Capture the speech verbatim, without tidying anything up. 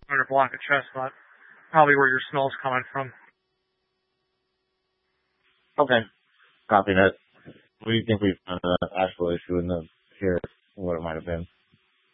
Or a block of chestnut. Probably where your smell's coming from. Okay. Copy that. What do you think we found an actual issue in the here? What it might have been?